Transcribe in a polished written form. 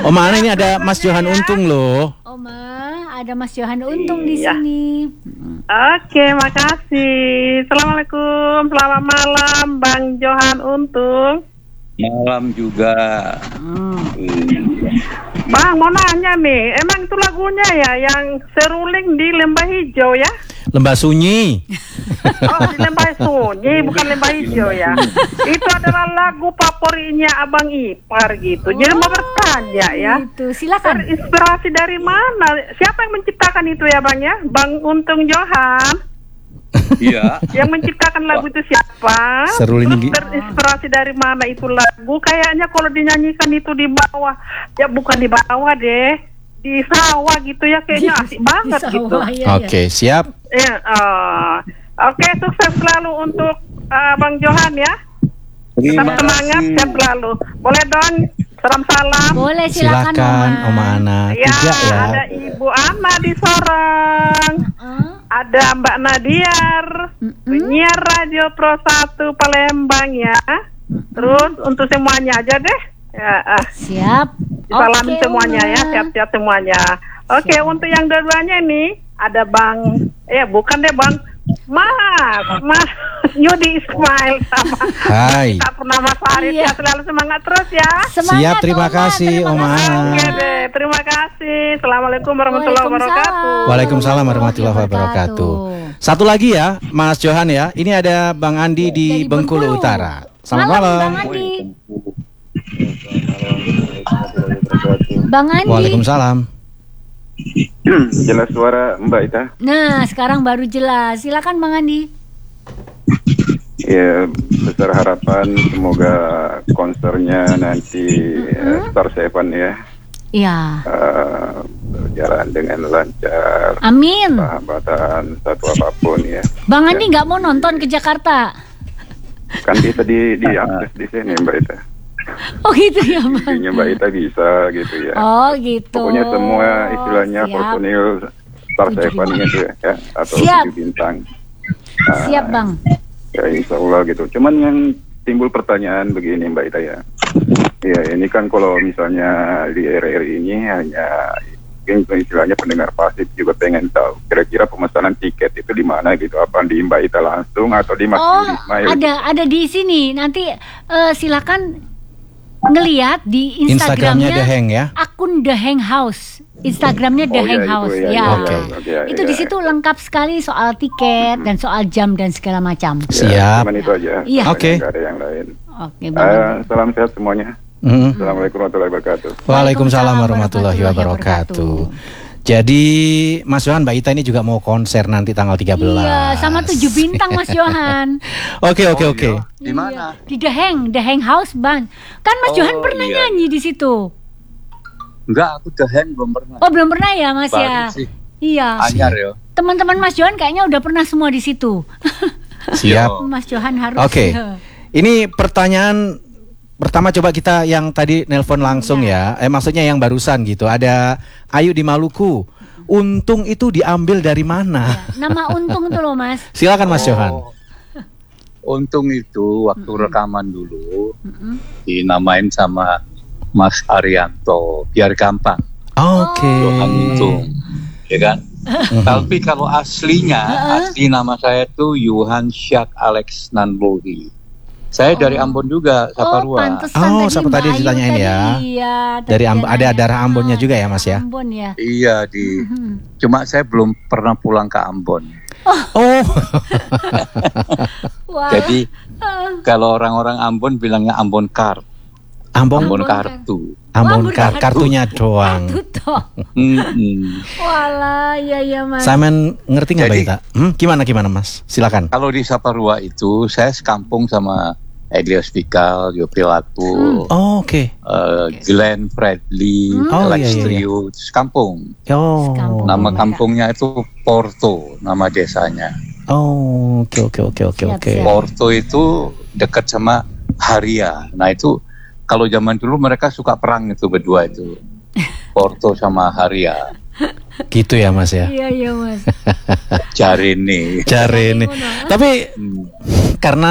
Oma Ana ini ada Mas Johan Untung loh. Oma, ada Mas Johan Untung di sini. Oke, makasih. Assalamualaikum, selamat malam Bang Johan Untung. Malam juga. Bang, mau nanya nih, emang itu lagunya ya yang seruling di Lembah Hijau ya? Lembah Sunyi. Oh, di Lembah Sunyi, bukan Lembah Hijau ya. Itu adalah lagu favoritnya Abang Ipar gitu. Jadi mau bertanya ya. Itu, silakan. Terinspirasi dari mana? Siapa yang menciptakan itu ya Bang ya? Bang Untung Johan. Iya. Yang menciptakan lagu itu siapa? Seruling Terus terinspirasi dari mana itu lagu? Kayaknya kalau dinyanyikan itu di bawah, ya bukan di bawah deh, di sawah gitu ya, kayaknya asik banget gitu. Oke, siap. Ya, oke, sukses selalu untuk Bang Johan ya. Tetap semangat, sehat selalu. Boleh dong, salam-salam. Boleh, silakan Oma Ana. Ya, Tiga ya. ada Ibu Ana di Sorong. Ada Mbak Nadiar, penyiar Radio Pro 1 Palembang ya. Terus untuk semuanya aja deh. Ya, siap. Salamin semuanya Oma. ya, siap-siap semuanya. Oke, untuk yang dua-duanya nih ada Bang, bukan deh Bang, Mas Yudi Ismail sama Hai. kita pernah Mas Farid ya, selalu semangat terus ya. Semangat, Siap, terima kasih Oma Ana. Oke deh, terima kasih. Assalamualaikum warahmatullahi wabarakatuh. Waalaikumsalam warahmatullahi wabarakatuh. Satu lagi ya, Mas Johan ya. Ini ada Bang Andi di Dari Bengkulu Bengkulu. Utara. Selamat Bang malam. Andi. Bang Andi. Waalaikumsalam. Jelas suara Mbak Ita? Nah, sekarang baru jelas. Silakan Bang Andi. Ya, besar harapan semoga konsernya nanti Star Seven ya. Iya. Berjalan dengan lancar. Amin. Hambatan satu apapun ya. Bang Andi nggak mau nonton ke Jakarta? Kan bisa diakses di sini Mbak Ita. Oh gitu ya Bang. Intinya Mbak Ita bisa gitu ya. Oh gitu. Pokoknya semua istilahnya Siap. personil Star Seven gitu ya, atau Siap. 7 bintang. Siap Bang. Ya insya Allah gitu. Cuman yang timbul pertanyaan begini Mbak Ita ya. Ya ini kan kalau misalnya di RRI ini hanya istilahnya pendengar pasif juga pengen tahu kira-kira pemesanan tiket itu di mana gitu, apa di Mbak Ita langsung atau di Mas Yudi Ismail? ada di sini. Nanti silakan ngelihat di Instagramnya The Hang ya. Akun The Hang House. Instagramnya The Hang House ya. Itu di situ lengkap sekali soal tiket dan soal jam dan segala macam. Siap. Cuman itu aja. Iya. Oke. Nggak ada yang lain. Oke, Bang. Salam sehat semuanya. Assalamualaikum warahmatullahi wabarakatuh. Waalaikumsalam warahmatullahi wabarakatuh. Jadi Mas Johan, Mbak Ita ini juga mau konser nanti tanggal 13. Iya, sama 7 bintang Mas Johan. Oke. Di mana? Di The Hang House, Bang. Kan Mas Johan pernah nyanyi di situ. Enggak, aku The Hang belum pernah. Oh, belum pernah ya, Mas Baru ya? sih. Iya. Anyar ya. Teman-teman Mas Johan kayaknya udah pernah semua di situ. Siap. Mas Johan harus. Oke. Ini pertanyaan pertama, coba kita yang tadi nelpon langsung ya. Maksudnya yang barusan gitu. Ada Ayu di Maluku. Untung itu diambil dari mana? Ya, nama Untung tuh loh Mas. Silakan Mas Johan. Untung itu waktu rekaman dulu dinamain sama Mas Arianto biar gampang. Oke. Johan Untung, ya kan? Tapi kalau asli nama saya itu Johan Syak Alex Nanboli. Saya dari Ambon juga, Saparua. Pantesan siapa tadi ditanyain ya? Iya, Dari ada darah Ambonnya juga ya Mas ya? Ambon ya. Iya cuma saya belum pernah pulang ke Ambon. Oh. Wah. Jadi kalau orang-orang Ambon bilangnya Ambon Kar. Ambon kartu. Ambon kartunya doang. Kartu toh. Walah, ya Mas. Samen ngerti nggak Mbak Jadi- Ita? Gimana Mas? Silakan. Kalau di Saparua itu saya sekampung sama Elios Pikal, Yopi Latu, Oh, oke. Glenn Fredly, Alex Trio, sekampung. Oh. Sekampung. Nama kampungnya itu Porto, nama desanya. Oh, oke. Siap. Porto itu dekat sama Haria. Nah itu kalau zaman dulu mereka suka perang itu berdua itu. Porto sama Haria. Gitu ya Mas ya. Iya Mas. Jarene. Cari ini. Tapi karena